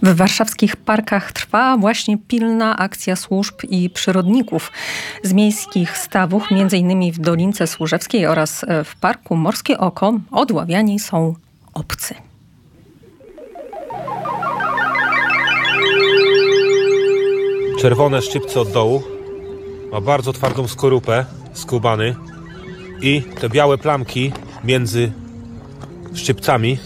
W warszawskich parkach trwa właśnie pilna akcja służb i przyrodników. Z miejskich stawów, m.in. w Dolince Służewskiej oraz w parku Morskie Oko, odławiani są obcy. Czerwone szczypce od dołu, ma bardzo twardą skorupę, skubany, i te białe plamki między szczypcami.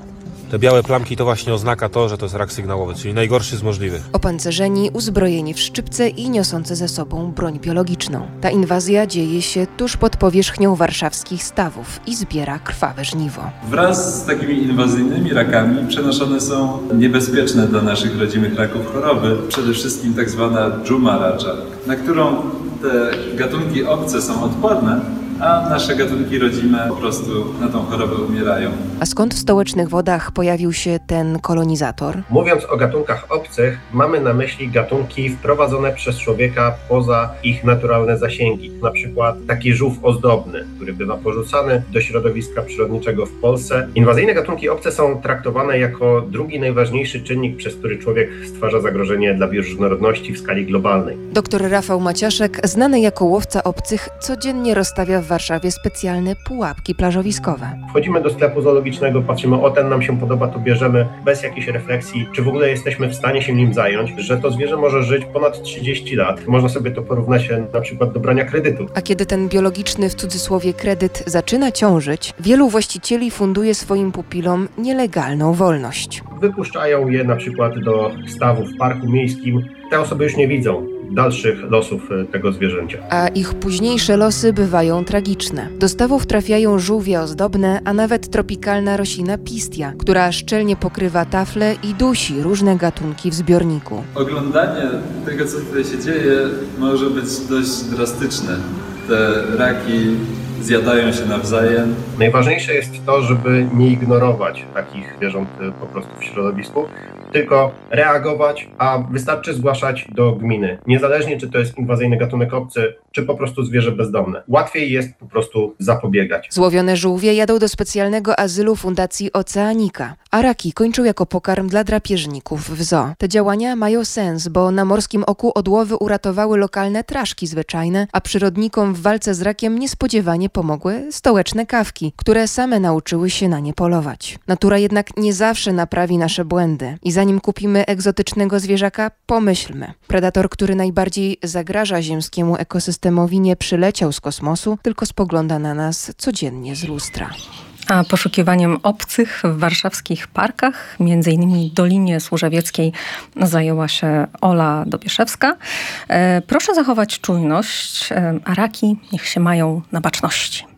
Te białe plamki to właśnie oznaka to, że to jest rak sygnałowy, czyli najgorszy z możliwych. Opancerzeni, uzbrojeni w szczypce i niosący ze sobą broń biologiczną. Ta inwazja dzieje się tuż pod powierzchnią warszawskich stawów i zbiera krwawe żniwo. Wraz z takimi inwazyjnymi rakami przenoszone są niebezpieczne dla naszych rodzimych raków choroby, przede wszystkim tak zwana dżuma racza, na którą te gatunki obce są odporne, a nasze gatunki rodzime po prostu na tą chorobę umierają. A skąd w stołecznych wodach pojawił się ten kolonizator? Mówiąc o gatunkach obcych, mamy na myśli gatunki wprowadzone przez człowieka poza ich naturalne zasięgi. Na przykład taki żółw ozdobny, który bywa porzucany do środowiska przyrodniczego w Polsce. Inwazyjne gatunki obce są traktowane jako drugi najważniejszy czynnik, przez który człowiek stwarza zagrożenie dla bioróżnorodności w skali globalnej. Dr Rafał Maciaszek, znany jako łowca obcych, codziennie rozstawia w Warszawie specjalne pułapki plażowiskowe. Wchodzimy do sklepu zoologicznego, patrzymy, o ten nam się podoba, to bierzemy bez jakiejś refleksji, czy w ogóle jesteśmy w stanie się nim zająć, że to zwierzę może żyć ponad 30 lat. Można sobie to porównać na przykład do brania kredytu. A kiedy ten biologiczny, w cudzysłowie, kredyt zaczyna ciążyć, wielu właścicieli funduje swoim pupilom nielegalną wolność. Wypuszczają je na przykład do stawu w parku miejskim. Te osoby już nie widzą dalszych losów tego zwierzęcia. A ich późniejsze losy bywają tragiczne. Do stawów trafiają żółwie ozdobne, a nawet tropikalna roślina pistia, która szczelnie pokrywa tafle i dusi różne gatunki w zbiorniku. Oglądanie tego, co tutaj się dzieje, może być dość drastyczne. Te raki zjadają się nawzajem. Najważniejsze jest to, żeby nie ignorować takich zwierząt po prostu w środowisku, tylko reagować, a wystarczy zgłaszać do gminy. Niezależnie, czy to jest inwazyjny gatunek obcy, czy po prostu zwierzę bezdomne. Łatwiej jest po prostu zapobiegać. Złowione żółwie jadą do specjalnego azylu Fundacji Oceanika, a raki kończą jako pokarm dla drapieżników w zoo. Te działania mają sens, bo na Morskim Oku odłowy uratowały lokalne traszki zwyczajne, a przyrodnikom w walce z rakiem niespodziewanie pomogły stołeczne kawki, które same nauczyły się na nie polować. Natura jednak nie zawsze naprawi nasze błędy i zanim kupimy egzotycznego zwierzaka, pomyślmy. Predator, który najbardziej zagraża ziemskiemu ekosystemowi, nie przyleciał z kosmosu, tylko spogląda na nas codziennie z lustra. A poszukiwaniem obcych w warszawskich parkach, m.in. Dolinie Służewieckiej, zajęła się Ola Dobieszewska. Proszę zachować czujność, a raki niech się mają na baczności.